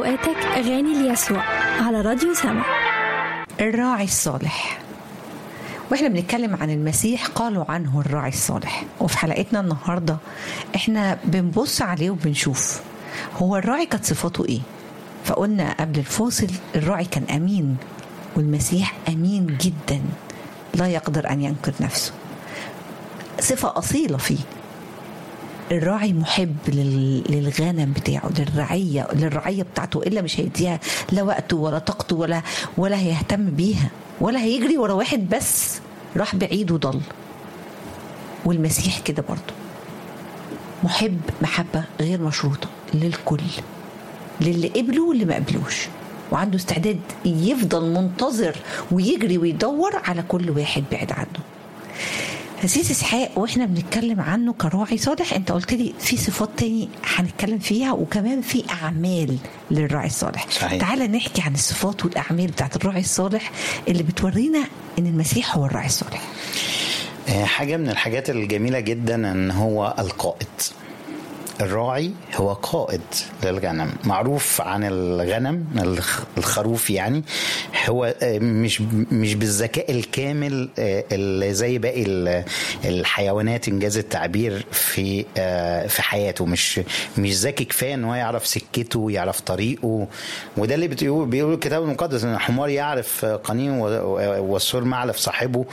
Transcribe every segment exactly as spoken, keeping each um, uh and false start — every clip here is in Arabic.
أوقاتك أغاني ليسوع على راديو سما. الراعي الصالح. واحنا بنتكلم عن المسيح قالوا عنه الراعي الصالح، وفي حلقتنا النهاردة احنا بنبص عليه وبنشوف هو الراعي كانت صفاته ايه. فقلنا قبل الفاصل الراعي كان أمين، والمسيح أمين جدا لا يقدر أن ينكر نفسه، صفة أصيلة فيه. الراعي محب للغنم بتاعه، للرعية للرعية بتاعته، إلا مش هيديها لا وقته ولا طاقته ولا ولا هيهتم بيها، ولا هيجري ورا واحد بس راح بعيد وضل. والمسيح كده برضه محب محبة غير مشروطة للكل، للي قبله واللي ما قبلوش، وعنده استعداد يفضل منتظر ويجري ويدور على كل واحد بعيد عنه. أسيس إسحاق، وإحنا بنتكلم عنه كراعي صالح، أنت قلت لي في صفات تاني هنتكلم فيها، وكمان في أعمال للراعي الصالح. صحيح. تعال نحكي عن الصفات والأعمال بتاعت الراعي الصالح اللي بتورينا إن المسيح هو الراعي الصالح. حاجة من الحاجات الجميلة جدا أن هو القائد. الراعي هو قائد للغنم. معروف عن الغنم الخروف، يعني هو مش مش بالذكاء الكامل اللي زي باقي الحيوانات انجاز التعبير في في حياته، مش مش ذكي كفايه ان هو يعرف سكته ويعرف طريقه. وده اللي بيقول بيقول الكتاب المقدس ان الحمار يعرف قنين والسور معلف صاحبه،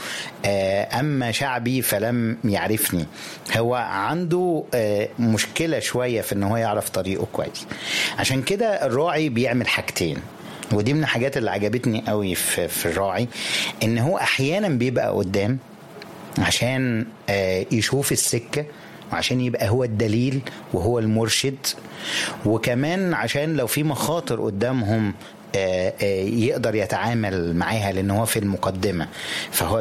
اما شعبي فلم يعرفني. هو عنده مشكله شوية في ان هو يعرف طريقه كويس. عشان كده الراعي بيعمل حاجتين، ودي من الحاجات اللي عجبتني قوي في, في الراعي، ان هو احيانا بيبقى قدام عشان يشوف السكة، وعشان يبقى هو الدليل وهو المرشد، وكمان عشان لو في مخاطر قدامهم يقدر يتعامل معاها، لأن هو في المقدمة، فهو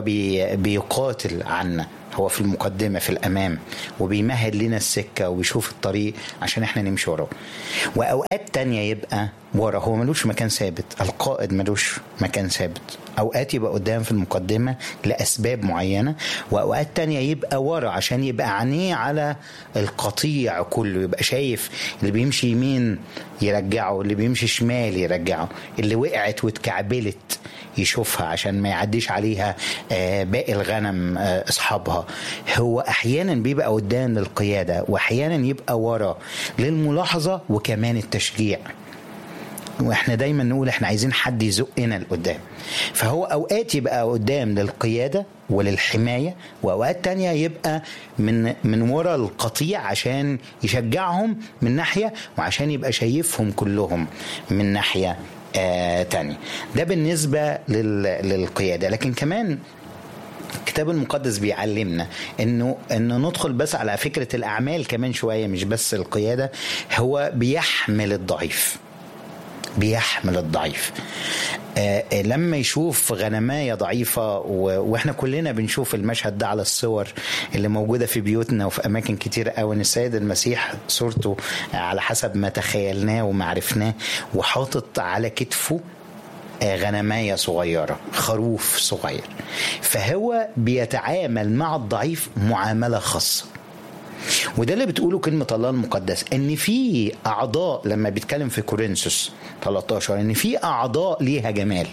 بيقاتل عنا، هو في المقدمة في الأمام، وبيمهد لنا السكة وبيشوف الطريق عشان احنا نمشي وراه. وأوقات تانية يبقى ورا، هو ملوش مكان ثابت. القائد ملوش مكان ثابت، أوقات يبقى قدام في المقدمة لأسباب معينة، وأوقات تانية يبقى ورا عشان يبقى عينيه على القطيع كله، يبقى شايف اللي بيمشي يمين يرجعه، اللي بيمشي شمال يرجعه، اللي وقعت واتكعبلت يشوفها عشان ما يعديش عليها باقي الغنم أصحابها. هو أحيانا بيبقى قدام للقيادة، وأحيانا يبقى ورا للملاحظة وكمان التشجيع. واحنا دايما نقول احنا عايزين حد يزقنا لقدام، فهو اوقات يبقى قدام للقيادة وللحماية، واوقات تانية يبقى من من وراء القطيع عشان يشجعهم من ناحية، وعشان يبقى شايفهم كلهم من ناحية آه تانية. ده بالنسبة للقيادة. لكن كمان الكتاب المقدس بيعلمنا انه انه ندخل بس على فكرة الاعمال كمان شوية، مش بس القيادة. هو بيحمل الضعيف، بيحمل الضعيف. آه لما يشوف غنماية ضعيفة، واحنا كلنا بنشوف المشهد ده على الصور اللي موجودة في بيوتنا وفي أماكن كتير قوي، ان السيد المسيح صورته على حسب ما تخيلناه ومعرفناه، وحاطط على كتفه غنماية صغيرة، خروف صغير. فهو بيتعامل مع الضعيف معاملة خاصة. وده اللي بتقوله كلمة الله المقدس، ان في اعضاء، لما بيتكلم في كورنثوس ثلاثة عشر ان في اعضاء ليها جمال،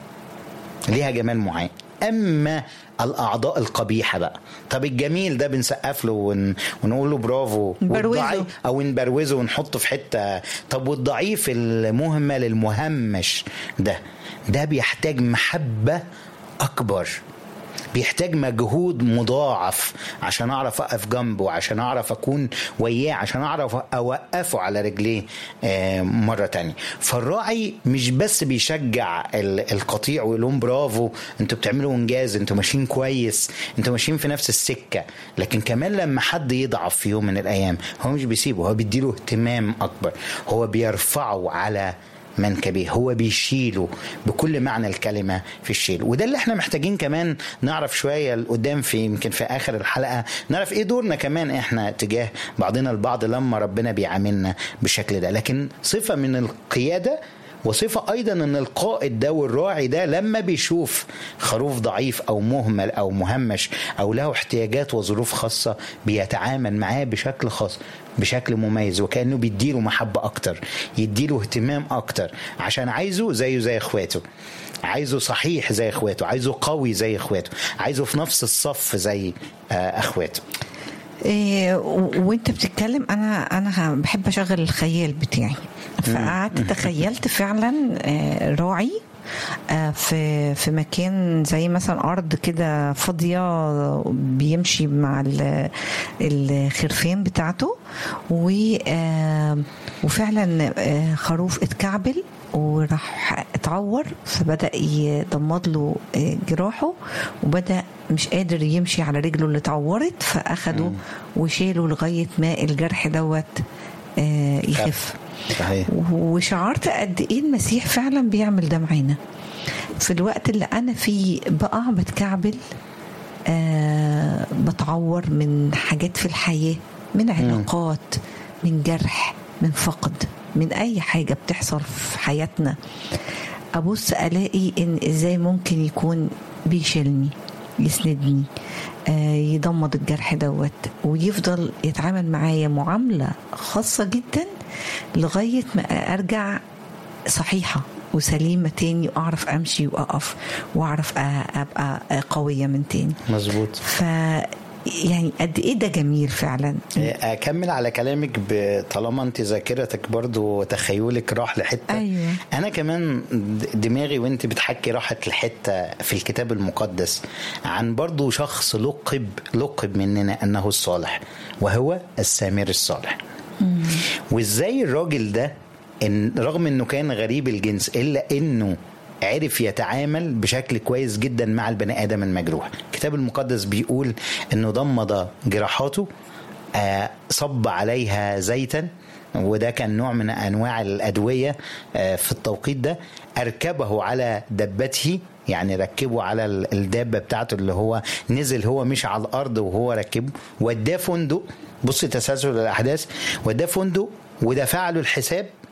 ليها جمال معين. اما الاعضاء القبيحة بقى، طب الجميل ده بنسقف له ون... ونقول له برافو، والضعيف او نبروزه ونحطه في حتة. طب والضعيف المهمل المهمش ده ده بيحتاج محبة اكبر، بيحتاج مجهود مضاعف عشان اعرف اقف جنبه، عشان اعرف اكون وياه، عشان اعرف اوقفه على رجليه مرة تانية. فالراعي مش بس بيشجع القطيع ويقول لهم برافو، انتوا بتعملوا انجاز، انتوا ماشيين كويس، انتوا ماشيين في نفس السكة، لكن كمان لما حد يضعف في يوم من الايام هو مش بيسيبه، هو بيديله اهتمام اكبر، هو بيرفعه على منكبه، هو بيشيله بكل معنى الكلمة في الشيل. وده اللي احنا محتاجين كمان نعرف شوية لقدام، في يمكن في آخر الحلقة نعرف ايه دورنا كمان احنا تجاه بعضنا البعض لما ربنا بيعاملنا بالشكل ده. لكن صفة من القيادة، وصفة أيضا أن القائد ده والراعي ده لما بيشوف خروف ضعيف أو مهمل أو مهمش أو له احتياجات وظروف خاصة، بيتعامل معاه بشكل خاص، بشكل مميز، وكأنه بيديله محبة أكتر، يديله اهتمام أكتر، عشان عايزه زيه زي إخواته، عايزه صحيح زي إخواته، عايزه قوي زي إخواته، عايزه في نفس الصف زي إخواته. إيه وانت بتتكلم انا انا بحب اشغل الخيال بتاعي، فقعدت تخيلت فعلا راعي في في مكان زي مثلا ارض كده فاضيه بيمشي مع الخرفان بتاعته، وفعلا خروف اتكعبل وراح اتعور، فبدأ يضمد له جراحه وبدأ مش قادر يمشي على رجله اللي اتعورت، فأخده وشيله لغاية ما الجرح دوت يخف. وشعرت قد ايه المسيح فعلا بيعمل ده معانا في الوقت اللي انا فيه بقع بتكعبل، أه بتعور من حاجات في الحياة، من علاقات، من جرح، من فقد، من اي حاجة بتحصل في حياتنا. ابص الاقي ان ازاي ممكن يكون بيشيلني، يسندني، آه يضمد الجرح دوت، ويفضل يتعامل معايا معاملة خاصة جدا لغاية ما ارجع صحيحة وسليمة تاني، واعرف امشي واقف واعرف ابقى قوية من تاني. مظبوط. ف يعني قد ايه ده جميل فعلا. اكمل على كلامك، طالما انت ذاكرتك برضو تخيلك راح لحته. أيوة. انا كمان دماغي وانت بتحكي راحت لحته في الكتاب المقدس عن برضو شخص لقب لقب مننا انه الصالح، وهو السامري الصالح. مم. وازاي الراجل ده إن رغم انه كان غريب الجنس الا انه عرف يتعامل بشكل كويس جدا مع البني آدم المجروح. الكتاب المقدس بيقول انه ضمد جراحاته، صب عليها زيتا، وده كان نوع من انواع الادويه في التوقيت ده، اركبه على دبته، يعني ركبه على الدابه بتاعته اللي هو نزل، هو مش على الارض وهو ركبه، وداه فندق. بص تسلسل الاحداث، وداه فندق ودفع له الحساب